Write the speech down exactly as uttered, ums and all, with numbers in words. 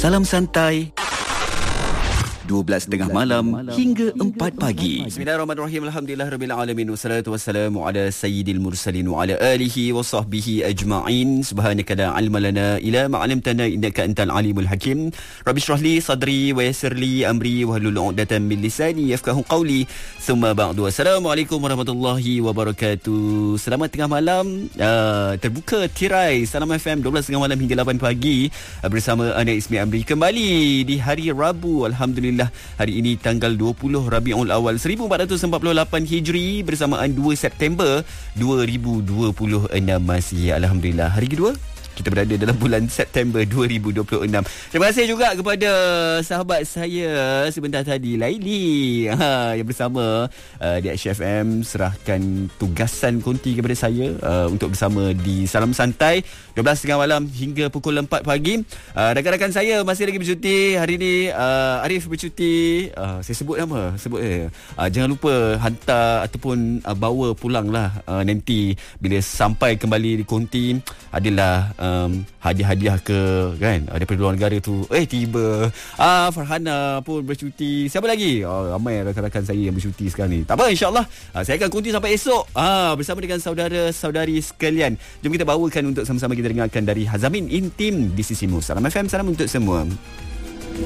Salam santai dua belas tengah malam hingga empat pagi. Bismillahirrahmanirrahim. Alhamdulillahirabbil alamin wassalatu wassalamu ala sayyidil mursalin wa ala alihi wa sahbihi ajma'in. Subhanaka la ilma lana illa ma 'allamtana innaka antal alimul hakim. Rabbi shrah li sadri wa yassir li amri wahlul 'uqdatam min lisani yafqahu qawli. Thumma ba'du. Assalamualaikum warahmatullahi wabarakatuh. Selamat tengah malam. Uh, terbuka tirai Salam F M dua belas tengah malam hingga lapan pagi uh, bersama Ana Ismi Amri kembali di hari Rabu. Alhamdulillah, hari ini tanggal dua puluh Rabiul Awal seribu empat ratus empat puluh lapan Hijri bersamaan dua September dua ribu dua puluh enam masih. Alhamdulillah, hari kedua kita berada dalam bulan September dua ribu dua puluh enam. Terima kasih juga kepada sahabat saya sebentar tadi, Laili, ha, yang bersama uh, di H F M serahkan tugasan konti kepada saya uh, untuk bersama di Salam Santai dua belas tiga puluh malam hingga pukul empat pagi. Uh, rakan-rakan saya masih lagi bercuti. Hari ini uh, Arif bercuti. Uh, saya sebut nama, sebut eh. Uh, jangan lupa hantar ataupun uh, bawa pulang lah uh, nanti bila sampai kembali di konti adalah Um, hadiah-hadiah ke kan uh, daripada luar negara tu. Eh tiba ah Farhana pun bercuti. Siapa lagi? Oh, ramai rakan-rakan saya yang bercuti sekarang ni. Tak apa, insya-Allah uh, saya akan konti sampai esok ah bersama dengan saudara-saudari sekalian. Jom kita bawakan untuk sama-sama kita dengarkan dari Hazamin Intim di Sisimu. Salam F M, salam untuk semua.